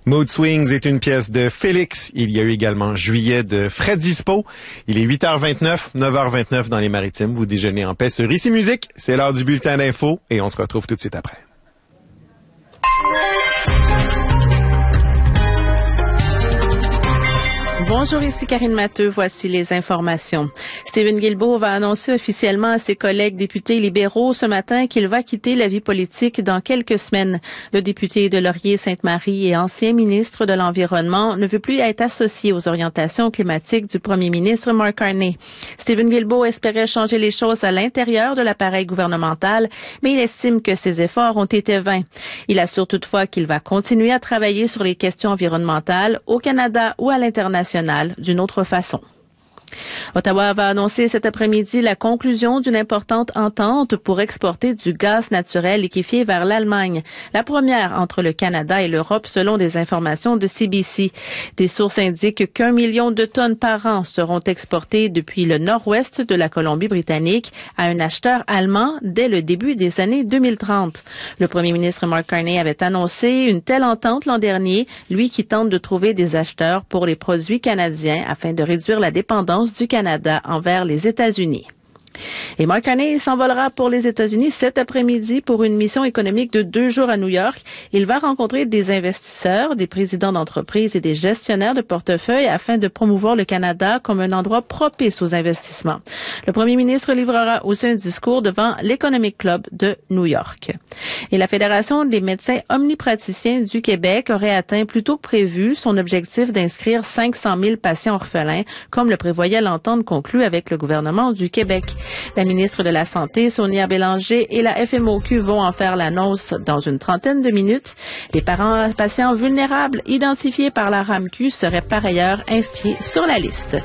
Mood Swings est une pièce de Félix. Il y a eu également Juillet de Fred Dispo. Il est 8h29, 9h29 dans les Maritimes. Vous déjeunez en paix sur Ici Musique. C'est l'heure du bulletin d'info et on se retrouve tout de suite après. Bonjour, ici Karine Matteux. Voici les informations. Stephen Guilbeault va annoncer officiellement à ses collègues députés libéraux ce matin qu'il va quitter la vie politique dans quelques semaines. Le député de Laurier-Sainte-Marie et ancien ministre de l'Environnement ne veut plus être associé aux orientations climatiques du premier ministre Mark Carney. Stephen Guilbeault espérait changer les choses à l'intérieur de l'appareil gouvernemental, mais il estime que ses efforts ont été vains. Il assure toutefois qu'il va continuer à travailler sur les questions environnementales au Canada ou à l'international d'une autre façon. Ottawa va annoncer cet après-midi la conclusion d'une importante entente pour exporter du gaz naturel liquéfié vers l'Allemagne, la première entre le Canada et l'Europe selon des informations de CBC. Des sources indiquent qu'1 million de tonnes par an seront exportées depuis le nord-ouest de la Colombie-Britannique à un acheteur allemand dès le début des années 2030. Le premier ministre Mark Carney avait annoncé une telle entente l'an dernier, lui qui tente de trouver des acheteurs pour les produits canadiens afin de réduire la dépendance du Canada envers les États-Unis. Et Mark Carney s'envolera pour les États-Unis cet après-midi pour une mission économique de 2 jours à New York. Il va rencontrer des investisseurs, des présidents d'entreprises et des gestionnaires de portefeuille afin de promouvoir le Canada comme un endroit propice aux investissements. Le premier ministre livrera aussi un discours devant l'Economic Club de New York. Et la Fédération des médecins omnipraticiens du Québec aurait atteint plus tôt que prévu son objectif d'inscrire 500 000 patients orphelins, comme le prévoyait l'entente conclue avec le gouvernement du Québec. La ministre de la Santé, Sonia Bélanger, et la FMOQ vont en faire l'annonce dans une trentaine de minutes. Les parents patients vulnérables identifiés par la RAMQ seraient par ailleurs inscrits sur la liste.